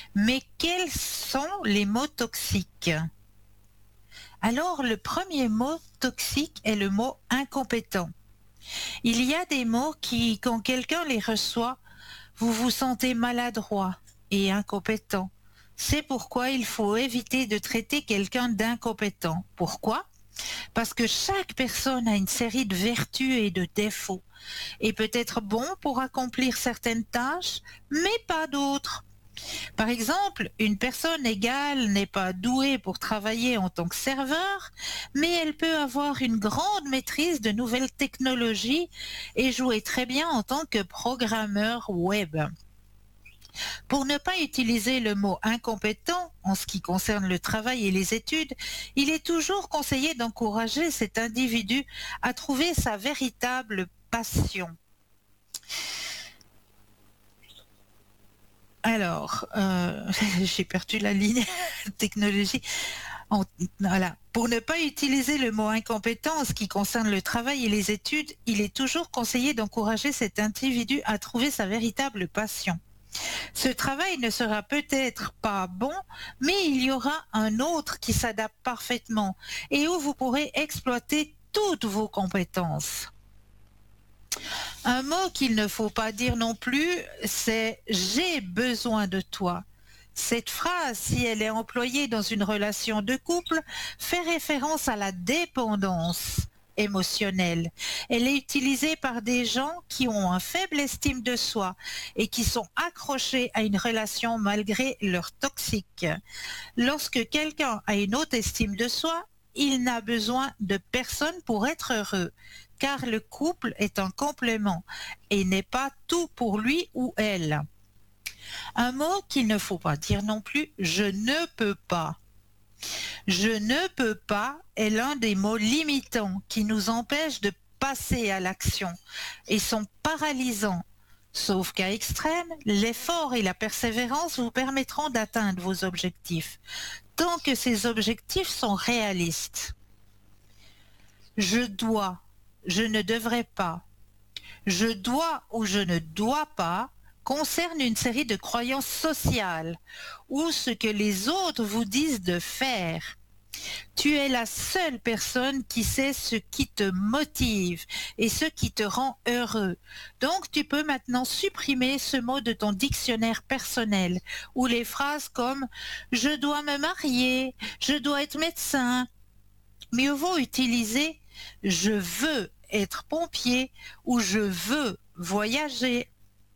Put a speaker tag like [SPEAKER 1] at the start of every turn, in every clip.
[SPEAKER 1] Mais quels sont les mots toxiques? Alors, le premier mot toxique est le mot incompétent. Il y a des mots qui, quand quelqu'un les reçoit, vous vous sentez maladroit et incompétent. C'est pourquoi il faut éviter de traiter quelqu'un d'incompétent. Pourquoi? Parce que chaque personne a une série de vertus et de défauts et peut être bon pour accomplir certaines tâches, mais pas d'autres. Par exemple, une personne égale n'est pas douée pour travailler en tant que serveur, mais elle peut avoir une grande maîtrise de nouvelles technologies et jouer très bien en tant que programmeur web. Pour ne pas utiliser le mot incompétent en ce qui concerne le travail et les études, il est toujours conseillé d'encourager cet individu à trouver sa véritable passion. Alors, j'ai perdu la ligne technologie. Voilà. Pour ne pas utiliser le mot incompétent en ce qui concerne le travail et les études, il est toujours conseillé d'encourager cet individu à trouver sa véritable passion. Ce travail ne sera peut-être pas bon, mais il y aura un autre qui s'adapte parfaitement et où vous pourrez exploiter toutes vos compétences. Un mot qu'il ne faut pas dire non plus, c'est j'ai besoin de toi. Cette phrase, si elle est employée dans une relation de couple, fait référence à la dépendance émotionnelle. Elle est utilisée par des gens qui ont une faible estime de soi et qui sont accrochés à une relation malgré leur toxique. Lorsque quelqu'un a une haute estime de soi, il n'a besoin de personne pour être heureux, car le couple est un complément et n'est pas tout pour lui ou elle. Un mot qu'il ne faut pas dire non plus, je ne peux pas. Je ne peux pas est l'un des mots limitants qui nous empêchent de passer à l'action et sont paralysants. Sauf qu'à extrême, l'effort et la persévérance vous permettront d'atteindre vos objectifs, tant que ces objectifs sont réalistes. Je dois, je ne devrais pas. Je dois ou je ne dois pas concerne une série de croyances sociales ou ce que les autres vous disent de faire. Tu es la seule personne qui sait ce qui te motive et ce qui te rend heureux. Donc tu peux maintenant supprimer ce mot de ton dictionnaire personnel ou les phrases comme je dois me marier, je dois être médecin. Mieux vaut utiliser je veux être pompier ou je veux voyager.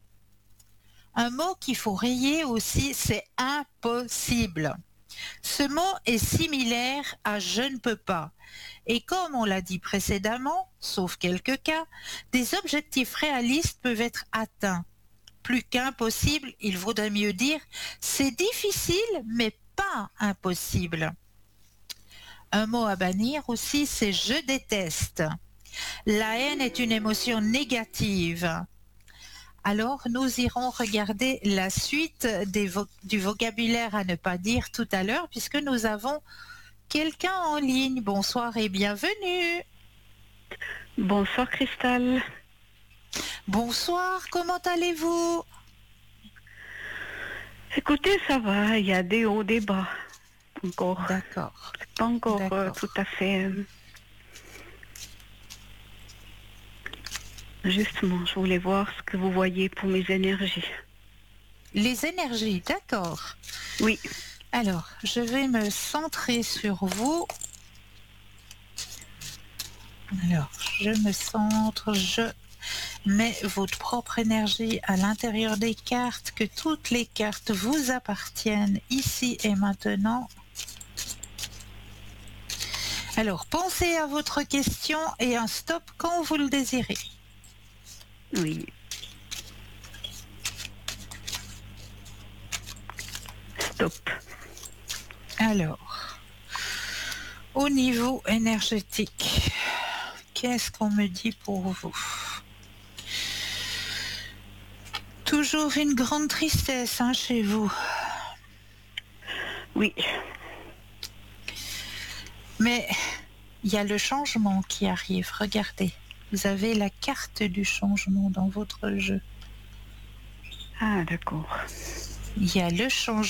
[SPEAKER 1] Un mot qu'il faut rayer aussi, c'est impossible. Ce mot est similaire à je ne peux pas. Et comme on l'a dit précédemment, sauf quelques cas, des objectifs réalistes peuvent être atteints. Plus qu'impossible, il vaudrait mieux dire c'est difficile mais pas impossible. Un mot à bannir aussi, c'est je déteste. La haine est une émotion négative. Alors, nous irons regarder la suite du vocabulaire à ne pas dire tout à l'heure, puisque nous avons quelqu'un en ligne. Bonsoir et bienvenue.
[SPEAKER 2] Bonsoir Christelle.
[SPEAKER 1] Bonsoir, comment allez-vous?
[SPEAKER 2] Écoutez, ça va, il y a des hauts, des bas. Encore.
[SPEAKER 1] D'accord.
[SPEAKER 2] C'est pas encore
[SPEAKER 1] D'accord.
[SPEAKER 2] tout à fait. Justement, je voulais voir ce que vous voyez pour mes énergies.
[SPEAKER 1] Les énergies, d'accord.
[SPEAKER 2] Oui.
[SPEAKER 1] Alors, je vais me centrer sur vous. Alors, je me centre, je mets votre propre énergie à l'intérieur des cartes, que toutes les cartes vous appartiennent ici et maintenant. Alors, pensez à votre question et un stop quand vous le désirez.
[SPEAKER 2] Oui. Stop.
[SPEAKER 1] Alors, au niveau énergétique, qu'est-ce qu'on me dit pour vous? Toujours une grande tristesse chez vous.
[SPEAKER 2] Oui.
[SPEAKER 1] Mais il y a le changement qui arrive. Regardez, vous avez la carte du changement dans votre jeu.
[SPEAKER 2] Ah, d'accord.
[SPEAKER 1] Il y a le changement.